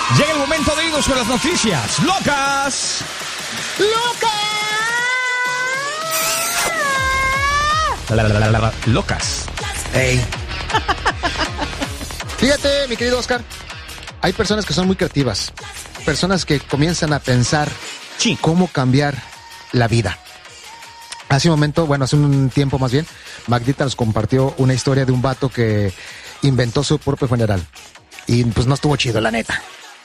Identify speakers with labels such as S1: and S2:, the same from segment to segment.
S1: Llega el momento de irnos con las noticias locas. Locas.
S2: Hey. Fíjate, mi querido Oscar, hay personas que son muy creativas, personas que comienzan a pensar cómo cambiar la vida. Hace un tiempo más bien, Magdita nos compartió una historia de un vato que inventó su propio funeral. Y pues no estuvo chido, la neta.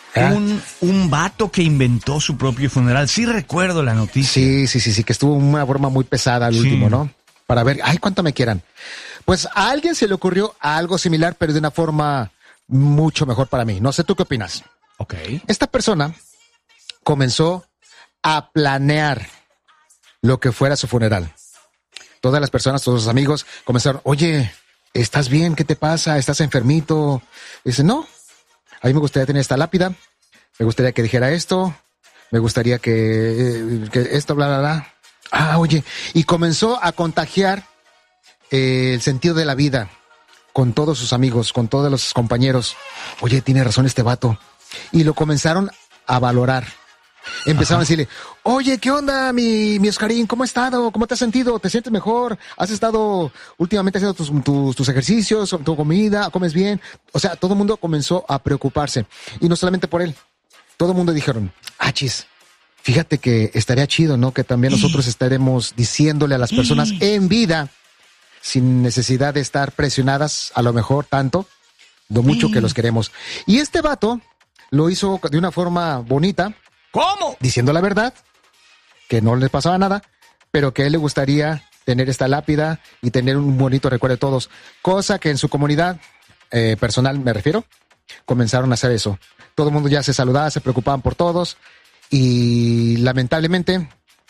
S1: Un vato que inventó su propio funeral. Sí recuerdo la noticia.
S2: Sí, que estuvo una forma muy pesada al último, ¿no? Para ver, cuánto me quieran. Pues a alguien se le ocurrió algo similar, pero de una forma mucho mejor para mí. No sé, ¿tú qué opinas?
S1: Ok.
S2: Esta persona comenzó a planear lo que fuera su funeral. Todas las personas, todos los amigos comenzaron, oye, ¿estás bien? ¿Qué te pasa? ¿Estás enfermito? Dice, no, a mí me gustaría tener esta lápida, me gustaría que dijera esto, me gustaría que esto, bla, bla, bla. Oye, y comenzó a contagiar el sentido de la vida con todos sus amigos, con todos los compañeros. Oye, tiene razón este vato. Y lo comenzaron a valorar. Empezaron a decirle, oye, ¿qué onda, mi Oscarín? ¿Cómo has estado? ¿Cómo te has sentido? ¿Te sientes mejor? ¿Has estado últimamente haciendo tus ejercicios, tu comida? ¿Comes bien? O sea, todo el mundo comenzó a preocuparse. Y no solamente por él. Todo el mundo dijeron, chis, fíjate que estaría chido, ¿no? Que también nosotros estaremos diciéndole a las personas en vida, sin necesidad de estar presionadas, a lo mejor tanto, lo mucho que los queremos. Y este vato lo hizo de una forma bonita.
S1: ¿Cómo?
S2: Diciendo la verdad, que no le pasaba nada, pero que a él le gustaría tener esta lápida y tener un bonito recuerdo de todos. Cosa que en su comunidad personal, me refiero, comenzaron a hacer eso. Todo el mundo ya se saludaba, se preocupaban por todos y lamentablemente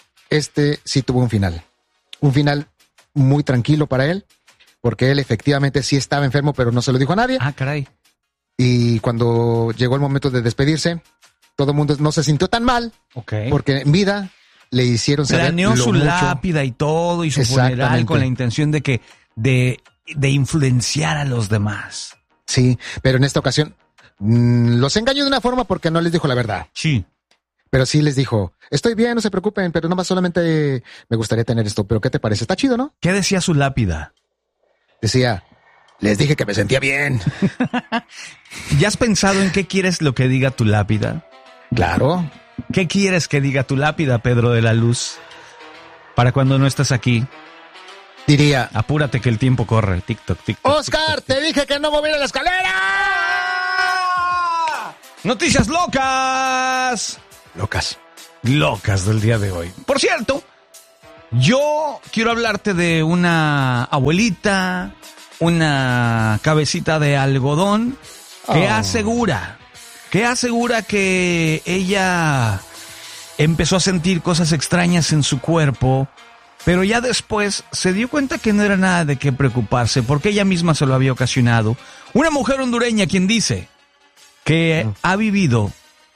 S2: sí tuvo un final. Un final muy tranquilo para él, porque él efectivamente sí estaba enfermo, pero no se lo dijo a nadie.
S1: Caray.
S2: Y cuando llegó el momento de despedirse, todo el mundo no se sintió tan mal, porque en vida le hicieron saber
S1: planeó su lápida y todo, y su funeral con la intención de influenciar a los demás.
S2: Sí, pero en esta ocasión los engañó de una forma porque no les dijo la verdad.
S1: Sí.
S2: Pero sí les dijo, estoy bien, no se preocupen, pero nomás solamente me gustaría tener esto. ¿Pero qué te parece? Está chido, ¿no?
S1: ¿Qué decía su lápida?
S2: Decía, les dije que me sentía bien.
S1: ¿Ya has pensado en qué quieres lo que diga tu lápida?
S2: Claro.
S1: ¿Qué quieres que diga tu lápida, Pedro de la Luz? Para cuando no estás aquí.
S2: Diría,
S1: apúrate que el tiempo corre. TikTok, TikTok.
S2: Oscar, te dije que no moviera la escalera.
S1: Noticias locas. Locas del día de hoy. Por cierto, yo quiero hablarte de una abuelita, una cabecita de algodón que asegura que ella empezó a sentir cosas extrañas en su cuerpo, pero ya después se dio cuenta que no era nada de qué preocuparse, porque ella misma se lo había ocasionado. Una mujer hondureña quien dice que ha vivido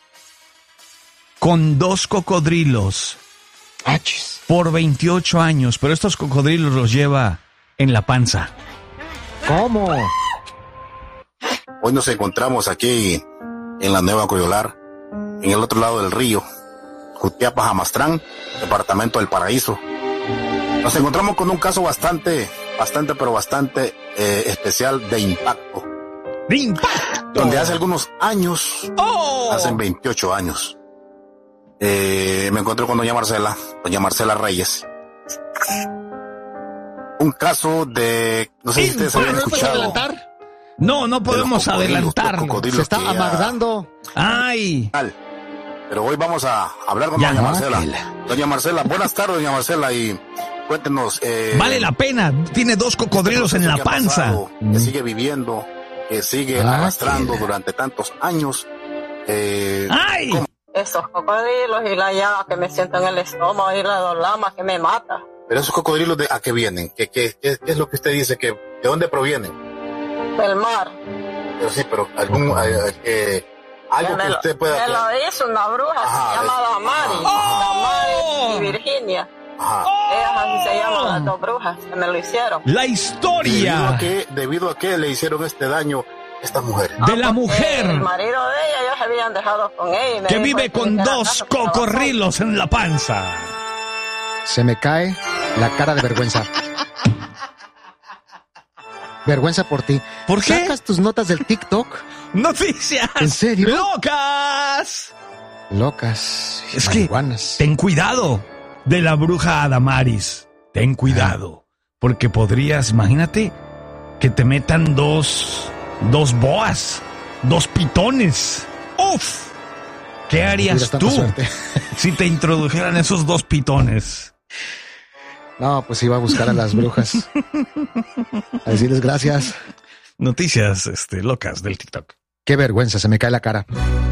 S1: con 2 cocodrilos por 28 años, pero estos cocodrilos los lleva en la panza.
S2: ¿Cómo?
S3: Hoy nos encontramos aquí en la Nueva Coyolar, en el otro lado del río, Jutiapa, Jamastrán, departamento del Paraíso. Nos encontramos con un caso bastante especial de impacto.
S1: ¡De impacto!
S3: Donde hace algunos años, hacen 28 años, me encontré con doña Marcela Reyes. Un caso de, no sé si ustedes habían escuchado.
S1: No podemos adelantar.
S2: Se está amagdando.
S1: ¡Ay!
S3: Pero hoy vamos a hablar con doña Marcela. Doña Marcela, buenas tardes, doña Marcela, y cuéntenos.
S1: Vale la pena, tiene 2 cocodrilos en la panza.
S3: Que sigue viviendo, que sigue arrastrando durante tantos años.
S1: ¡Ay!
S3: ¿Cómo?
S4: Esos cocodrilos y la llaga que me siento en el estómago y la dolama que me mata.
S3: Pero esos cocodrilos, ¿a qué vienen? ¿Qué es lo que usted dice? ¿De dónde provienen?
S4: Del mar.
S3: Pero sí, pero algo que usted pueda...
S4: Me lo hizo una bruja, se llama Damari y Virginia. Ellas así se llaman, las 2 brujas que me lo hicieron.
S1: La historia.
S3: Debido a que le hicieron este daño, esta mujer?
S1: De la mujer.
S4: El marido de ella, ellos se habían dejado con ella. Y me
S1: Que
S4: dijo
S1: vive con
S4: que
S1: 2 cocodrilos en la panza.
S2: Se me cae la cara de vergüenza. Vergüenza por ti.
S1: ¿Por qué?
S2: ¿Sacas tus notas del TikTok?
S1: ¡Noticias!
S2: ¿En serio?
S1: ¡Locas!
S2: Locas.
S1: Es que
S2: marihuanas.
S1: ten cuidado de la bruja Adamaris. Ten cuidado. Porque podrías, imagínate, que te metan dos boas, 2 pitones. ¡Uf! ¿Qué harías tú si te introdujeran esos 2 pitones?
S2: No, pues iba a buscar a las brujas. A decirles gracias.
S1: Noticias locas del TikTok.
S2: Qué vergüenza, se me cae la cara.